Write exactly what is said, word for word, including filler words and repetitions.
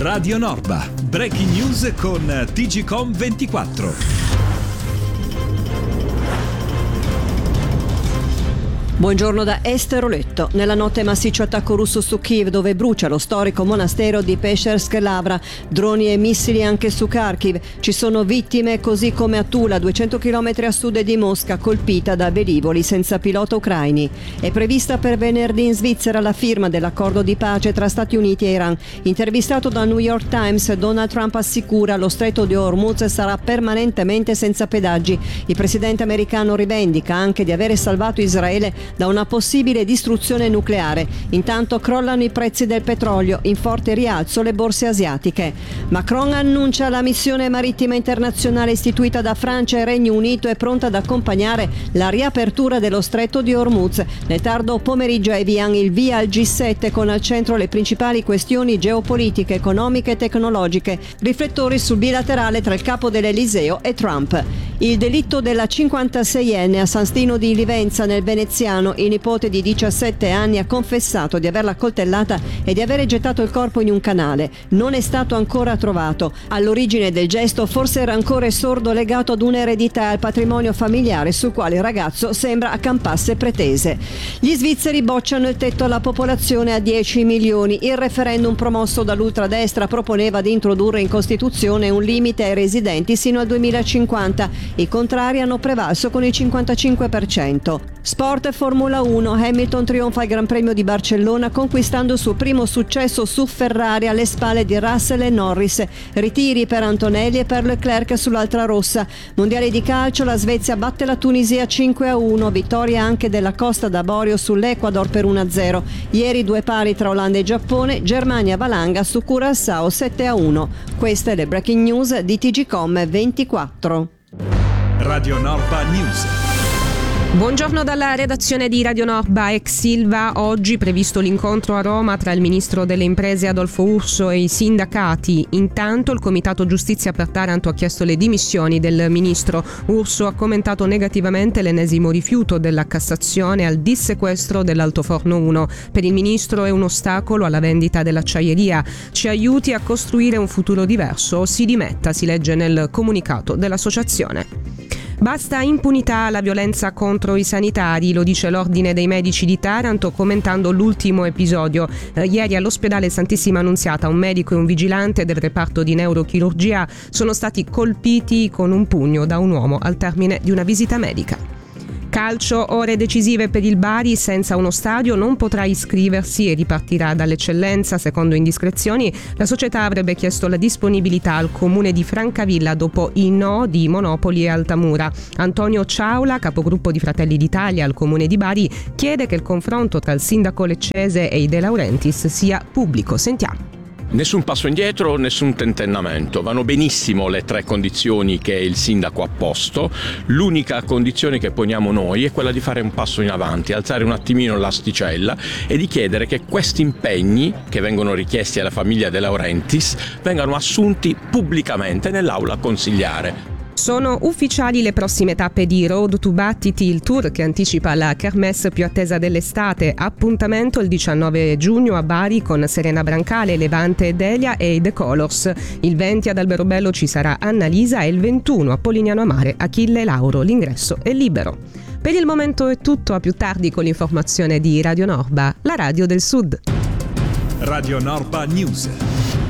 Radio Norba, breaking news con T G Com ventiquattro. Buongiorno da Esther Oletto. Nella notte massiccio attacco russo su Kiev, dove brucia lo storico monastero di Peschersk Lavra. Droni e missili anche su Kharkiv. Ci sono vittime, così come a Tula, duecento chilometri a sud di Mosca, colpita da velivoli senza pilota ucraini. È prevista per venerdì in Svizzera la firma dell'accordo di pace tra Stati Uniti e Iran. Intervistato dal New York Times, Donald Trump assicura lo stretto di Hormuz sarà permanentemente senza pedaggi. Il presidente americano rivendica anche di avere salvato Israele da una possibile distruzione nucleare. Intanto crollano i prezzi del petrolio, in forte rialzo le borse asiatiche. Macron annuncia la missione marittima internazionale istituita da Francia e Regno Unito è pronta ad accompagnare la riapertura dello stretto di Hormuz. Nel tardo pomeriggio a Evian il via al G sette con al centro le principali questioni geopolitiche, economiche e tecnologiche. Riflettori sul bilaterale tra il capo dell'Eliseo e Trump. Il delitto della cinquantaseienne a San Stino di Livenza nel Veneziano. Il nipote di diciassette anni ha confessato di averla coltellata e di avere gettato il corpo in un canale. Non è stato ancora trovato. All'origine del gesto forse il rancore sordo legato ad un'eredità e al patrimonio familiare sul quale il ragazzo sembra accampasse pretese. Gli svizzeri bocciano il tetto alla popolazione a dieci milioni. Il referendum promosso dall'ultradestra proponeva di introdurre in Costituzione un limite ai residenti sino al duemilacinquanta. I contrari hanno prevalso con il cinquantacinque per cento. Sport e Formula uno. Hamilton trionfa al Gran Premio di Barcellona conquistando il suo primo successo su Ferrari alle spalle di Russell e Norris. Ritiri per Antonelli e per Leclerc sull'altra rossa. Mondiale di calcio, la Svezia batte la Tunisia cinque a uno, vittoria anche della Costa d'Avorio sull'Ecuador per uno a zero. Ieri due pari tra Olanda e Giappone, Germania valanga su Curaçao sette a uno. Queste le breaking news di T G Com ventiquattro. Radio Norba News. Buongiorno dalla redazione di Radio Norba, ex Silva. Oggi previsto l'incontro a Roma tra il ministro delle imprese Adolfo Urso e i sindacati. Intanto il Comitato Giustizia per Taranto ha chiesto le dimissioni del ministro. Urso ha commentato negativamente l'ennesimo rifiuto della Cassazione al dissequestro dell'Altoforno uno. Per il ministro è un ostacolo alla vendita dell'acciaieria. Ci aiuti a costruire un futuro diverso o si dimetta, si legge nel comunicato dell'associazione. Basta impunità alla violenza contro i sanitari, lo dice l'Ordine dei Medici di Taranto commentando l'ultimo episodio. Eh, ieri all'ospedale Santissima Annunziata un medico e un vigilante del reparto di neurochirurgia sono stati colpiti con un pugno da un uomo al termine di una visita medica. Calcio, ore decisive per il Bari, senza uno stadio non potrà iscriversi e ripartirà dall'eccellenza. Secondo indiscrezioni, la società avrebbe chiesto la disponibilità al comune di Francavilla dopo i no di Monopoli e Altamura. Antonio Ciaula, capogruppo di Fratelli d'Italia al comune di Bari, chiede che il confronto tra il sindaco leccese e i De Laurentiis sia pubblico. Sentiamo. Nessun passo indietro, nessun tentennamento. Vanno benissimo le tre condizioni che il sindaco ha posto. L'unica condizione che poniamo noi è quella di fare un passo in avanti, alzare un attimino l'asticella e di chiedere che questi impegni che vengono richiesti alla famiglia De Laurentiis vengano assunti pubblicamente nell'aula consigliare. Sono ufficiali le prossime tappe di Road to Battiti, il tour che anticipa la kermesse più attesa dell'estate. Appuntamento il diciannove giugno a Bari con Serena Brancale, Levante e Delia e The Colors. Il venti ad Alberobello ci sarà Annalisa e il ventuno a Polignano a Mare Achille Lauro. L'ingresso è libero. Per il momento è tutto, a più tardi con l'informazione di Radio Norba, la radio del Sud. Radio Norba News.